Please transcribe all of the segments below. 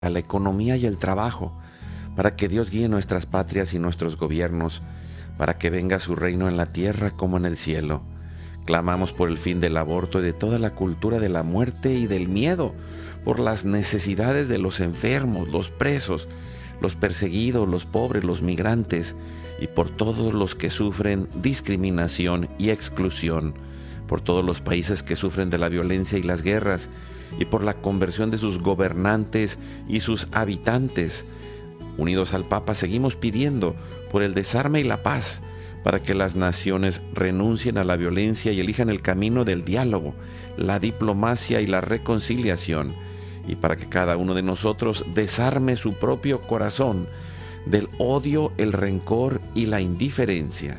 a la economía y el trabajo, para que Dios guíe nuestras patrias y nuestros gobiernos, para que venga su reino en la tierra como en el cielo. Clamamos por el fin del aborto y de toda la cultura de la muerte y del miedo, por las necesidades de los enfermos, los presos, los perseguidos, los pobres, los migrantes, y por todos los que sufren discriminación y exclusión, por todos los países que sufren de la violencia y las guerras, y por la conversión de sus gobernantes y sus habitantes. Unidos al Papa, seguimos pidiendo por el desarme y la paz, para que las naciones renuncien a la violencia y elijan el camino del diálogo, la diplomacia y la reconciliación, y para que cada uno de nosotros desarme su propio corazón del odio, el rencor y la indiferencia.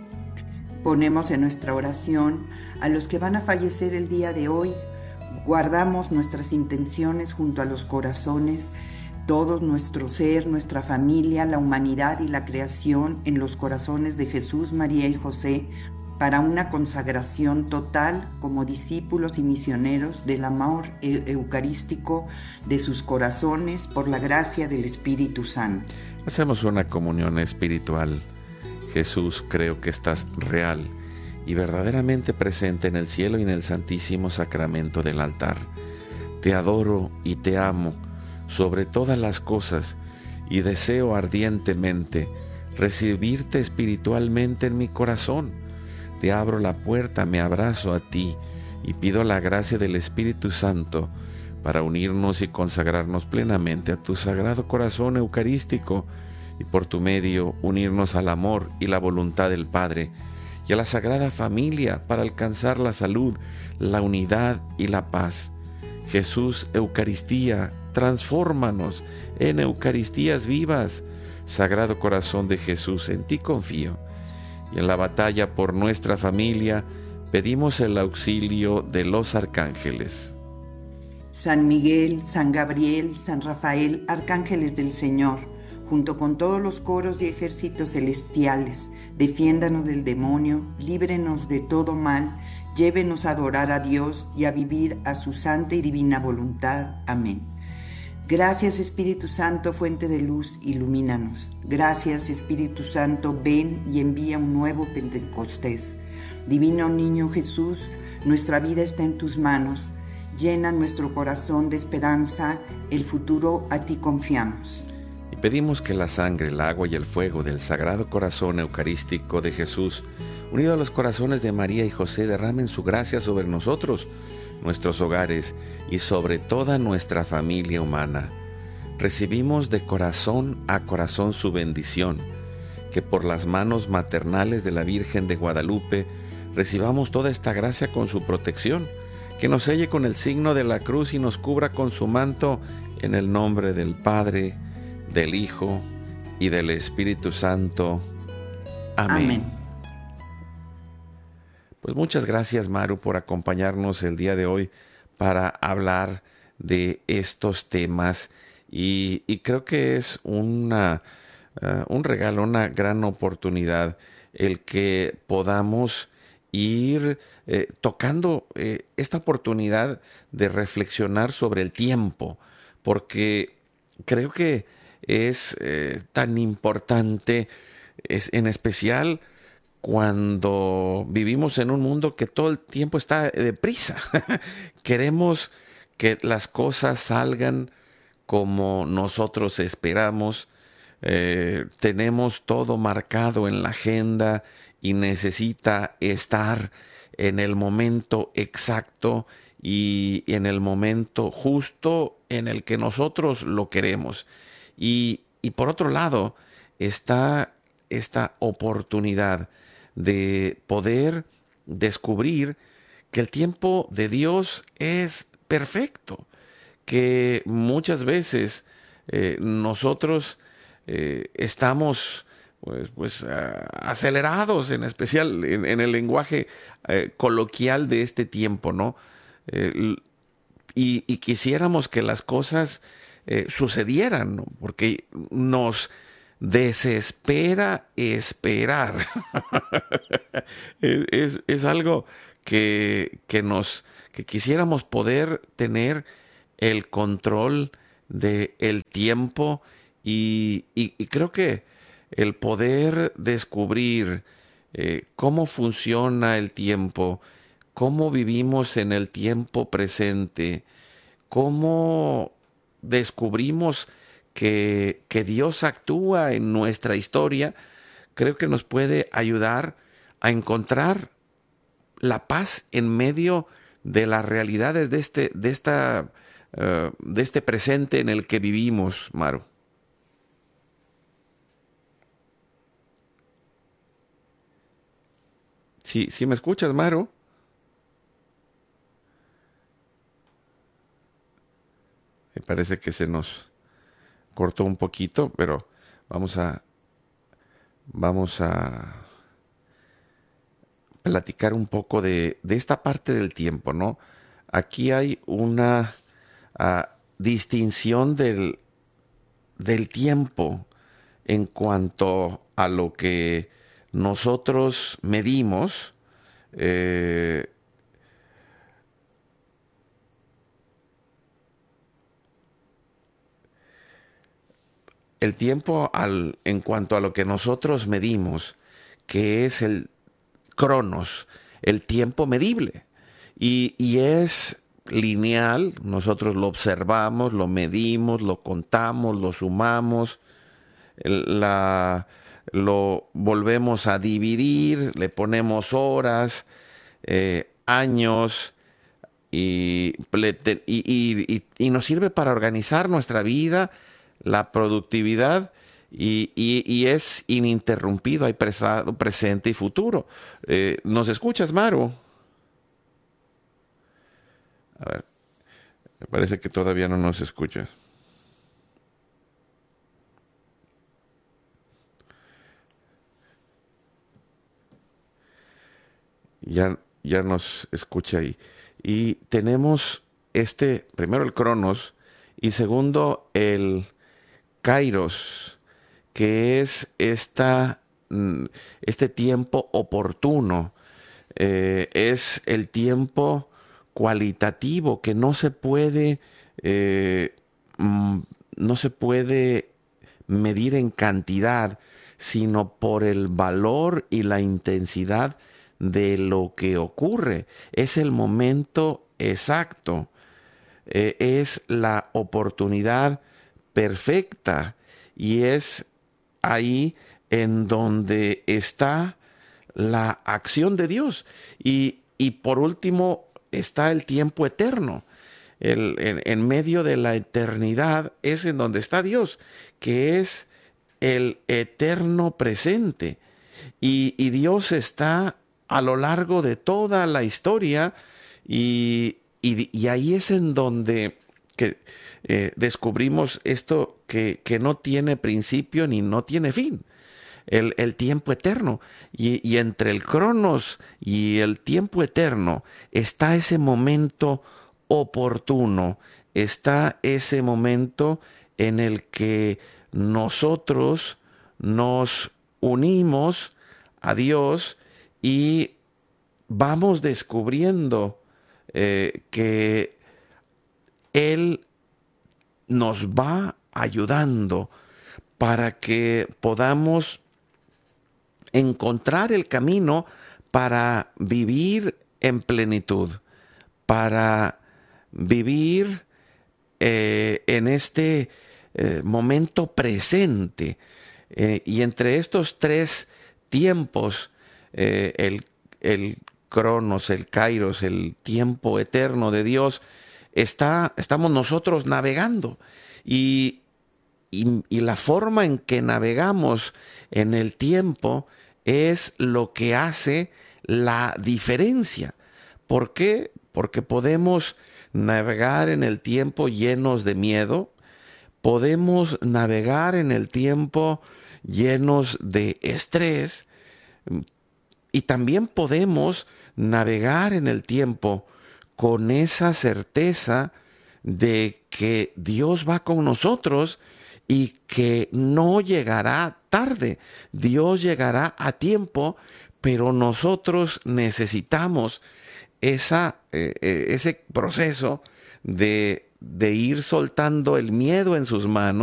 Ponemos en nuestra oración a los que van a fallecer el día de hoy. Guardamos nuestras intenciones junto a los corazones, todo nuestro ser, nuestra familia, la humanidad y la creación en los corazones de Jesús, María y José, para una consagración total como discípulos y misioneros del amor eucarístico de sus corazones por la gracia del Espíritu Santo. Hacemos una comunión espiritual. Jesús, creo que estás real y verdaderamente presente en el cielo y en el santísimo sacramento del altar. Te adoro y te amo sobre todas las cosas y deseo ardientemente recibirte espiritualmente en mi corazón. Te abro la puerta, me abrazo a ti y pido la gracia del Espíritu Santo para unirnos y consagrarnos plenamente a tu sagrado corazón eucarístico y por tu medio unirnos al amor y la voluntad del Padre y a la Sagrada Familia para alcanzar la salud, la unidad y la paz. Jesús, Eucaristía, transfórmanos en Eucaristías vivas. Sagrado Corazón de Jesús, en ti confío. Y en la batalla por nuestra familia pedimos el auxilio de los arcángeles. San Miguel, San Gabriel, San Rafael, arcángeles del Señor, junto con todos los coros y ejércitos celestiales, defiéndanos del demonio, líbrenos de todo mal, llévenos a adorar a Dios y a vivir a su santa y divina voluntad. Amén. Gracias, Espíritu Santo, fuente de luz, ilumínanos. Gracias, Espíritu Santo, ven y envía un nuevo Pentecostés. Divino Niño Jesús, nuestra vida está en tus manos. Llena nuestro corazón de esperanza, el futuro a ti confiamos. Y pedimos que la sangre, el agua y el fuego del Sagrado Corazón Eucarístico de Jesús, unido a los corazones de María y José, derramen su gracia sobre nosotros, nuestros hogares y sobre toda nuestra familia humana. Recibimos de corazón a corazón su bendición, que por las manos maternales de la Virgen de Guadalupe recibamos toda esta gracia con su protección, que nos selle con el signo de la cruz y nos cubra con su manto, en el nombre del Padre, del Hijo y del Espíritu Santo. Amén. Amén. Pues muchas gracias, Maru, por acompañarnos el día de hoy para hablar de estos temas y creo que es un regalo, una gran oportunidad el que podamos ir tocando esta oportunidad de reflexionar sobre el tiempo, porque creo que es tan importante, en especial cuando vivimos en un mundo que todo el tiempo está deprisa. Queremos que las cosas salgan como nosotros esperamos. Tenemos todo marcado en la agenda y necesita estar en el momento exacto y en el momento justo en el que nosotros lo queremos. Y por otro lado está esta oportunidad de poder descubrir que el tiempo de Dios es perfecto, que muchas veces nosotros estamos acelerados, en especial en el lenguaje coloquial de este tiempo, ¿no? Y quisiéramos que las cosas sucedieran, ¿no? Porque nos desespera esperar. Es algo que quisiéramos poder tener el control de el tiempo y creo que el poder descubrir cómo funciona el tiempo, cómo vivimos en el tiempo presente, cómo descubrimos que Dios actúa en nuestra historia, creo que nos puede ayudar a encontrar la paz en medio de las realidades de este presente en el que vivimos, Maru. Si me escuchas, Maru, me parece que se nos cortó un poquito, pero vamos a, vamos a platicar un poco de esta parte del tiempo, ¿no? Aquí hay una distinción del tiempo en cuanto a lo que nosotros medimos. eh, el tiempo en cuanto a lo que nosotros medimos, que es el cronos, el tiempo medible. Y es lineal, nosotros lo observamos, lo medimos, lo contamos, lo sumamos, lo volvemos a dividir, le ponemos horas, años, y nos sirve para organizar nuestra vida, la productividad, y es ininterrumpido, hay pasado, presente y futuro. ¿Nos escuchas, Maru? A ver, me parece que todavía no nos escuchas. Ya nos escucha ahí. Y tenemos primero el Cronos y segundo el Kairos, que es este tiempo oportuno. Es el tiempo cualitativo que eh, mm, no se puede medir en cantidad, sino por el valor y la intensidad de lo que ocurre. Es el momento exacto, es la oportunidad perfecta y es ahí en donde está la acción de Dios. Y por último está el tiempo eterno. En medio de la eternidad es en donde está Dios, que es el eterno presente. Y Dios está a lo largo de toda la historia y ahí es en donde descubrimos esto que no tiene principio ni no tiene fin. El tiempo eterno. Y entre el cronos y el tiempo eterno está ese momento oportuno, está ese momento en el que nosotros nos unimos a Dios y vamos descubriendo que Él nos va ayudando para que podamos encontrar el camino para vivir en plenitud, para vivir en este momento presente. Y entre estos tres tiempos, el Cronos, el Kairos, el tiempo eterno de Dios, estamos nosotros navegando. Y la forma en que navegamos en el tiempo es lo que hace la diferencia. ¿Por qué? Porque podemos navegar en el tiempo llenos de miedo, podemos navegar en el tiempo llenos de estrés y también podemos navegar en el tiempo con esa certeza de que Dios va con nosotros y que no llegará tarde. Dios llegará a tiempo, pero nosotros necesitamos ese proceso de ir soltando el miedo en sus manos